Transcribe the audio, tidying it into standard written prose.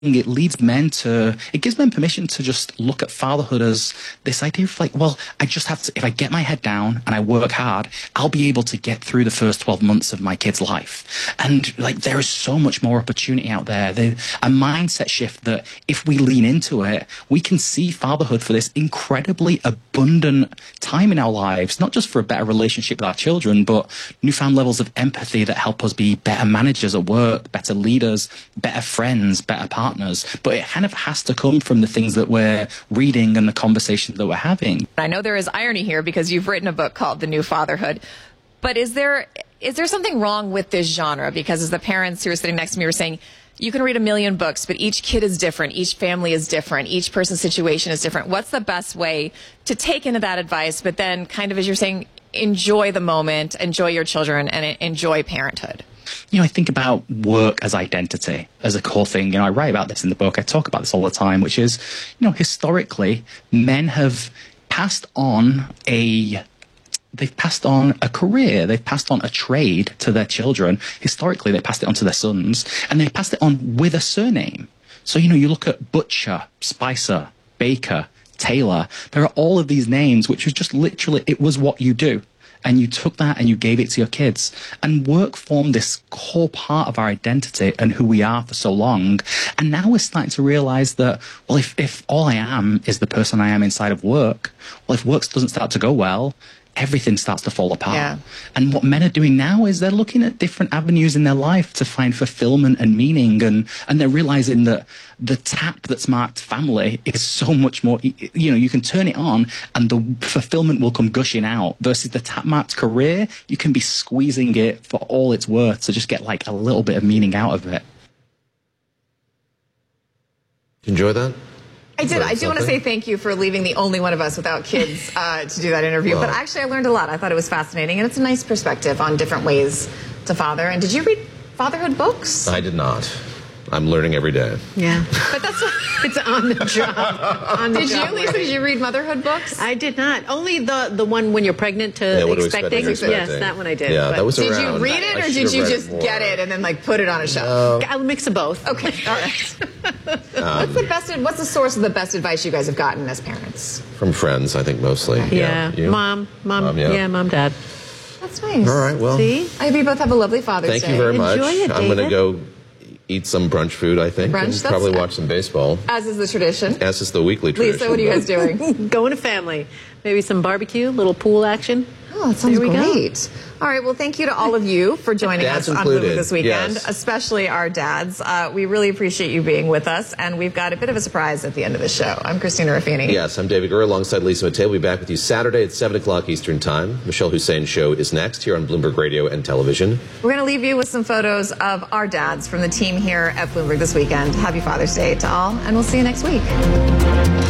it leads men to, it gives men permission to just look at fatherhood as this idea of like, well, I just have to, if I get my head down and I work hard, I'll be able to get through the first 12 months of my kid's life. And like, there is so much more opportunity out there. A mindset shift that if we lean into it, we can see fatherhood for this incredibly abundant time in our lives, not just for a better relationship with our children, but newfound levels of empathy that help us be better managers at work, better leaders, better friends, better partners. But it kind of has to come from the things that we're reading and the conversations that we're having. I know there is irony here because you've written a book called The New Fatherhood. But is there something wrong with this genre? Because as the parents who are sitting next to me were saying, you can read 1 million books, but each kid is different. Each family is different. Each person's situation is different. What's the best way to take into that advice, but then kind of, as you're saying, enjoy the moment, enjoy your children, and enjoy parenthood? You know, I think about work as identity, as a core thing. You know, I write about this in the book. I talk about this all the time, which is, you know, historically, men have passed on they've passed on a career, they've passed on a trade to their children. Historically, they passed it on to their sons, and they passed it on with a surname. So, you know, you look at Butcher, Spicer, Baker, Taylor, there are all of these names, which was just literally, it was what you do. And you took that and you gave it to your kids. And work formed this core part of our identity and who we are for so long. And now we're starting to realize that, well, if all I am is the person I am inside of work, well, if work doesn't start to go well, everything starts to fall apart. Yeah. And what men are doing now is they're looking at different avenues in their life to find fulfillment and meaning. And they're realizing that the tap that's marked family is so much more, you know, you can turn it on and the fulfillment will come gushing out, versus the tap marked career, you can be squeezing it for all it's worth to just get like a little bit of meaning out of it. Enjoy that? I did. I do want to say thank you for leaving the only one of us without kids to do that interview. Well, but actually, I learned a lot. I thought it was fascinating, and it's a nice perspective on different ways to father. And did you read fatherhood books? I did not. I'm learning every day. Yeah. But that's what... It's on the job. Did you, Lisa? Did you read motherhood books? I did not. Only the one when you're pregnant to expecting. Yes, that one I did. Yeah, that was Did around. you read it, or did you just get it and then like put it on a shelf? A mix of both. Okay, all right. What's the source of the best advice you guys have gotten as parents? From friends, I think mostly. Yeah. You? Mom, yeah, mom, dad. That's nice. All right, well. See? I hope you both have a lovely Father's Day. Thank you very much. Enjoy it, I'm going to David. go eat some brunch food, I think. Brunch? And That's probably good. watch some baseball. As is the tradition. As is the weekly tradition. Lisa, what are you guys doing? Going to family. Maybe some barbecue, little pool action. Oh, that sounds There we go. great. All right, well, thank you to all of you for joining us Dads on included, Bloomberg this weekend, yes. especially our dads. We really appreciate you being with us, and we've got a bit of a surprise at the end of the show. I'm Christina Ruffini. Yes, I'm David Gurr alongside Lisa Mateo. We'll be back with you Saturday at 7 o'clock Eastern Time. Michelle Hussein's show is next here on Bloomberg Radio and Television. We're going to leave you with some photos of our dads from the team here at Bloomberg this weekend. Happy Father's Day to all, and we'll see you next week.